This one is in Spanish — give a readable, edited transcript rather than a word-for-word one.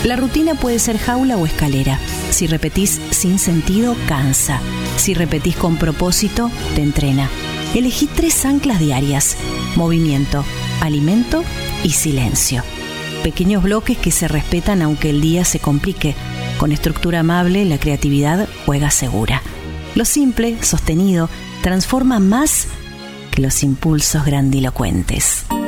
La rutina puede ser jaula o escalera. Si repetís sin sentido, cansa. Si repetís con propósito, te entrena. Elegí 3 anclas diarias: movimiento, alimento y silencio. Pequeños bloques que se respetan aunque el día se complique. Con estructura amable, la creatividad juega segura. Lo simple, sostenido, transforma más que los impulsos grandilocuentes.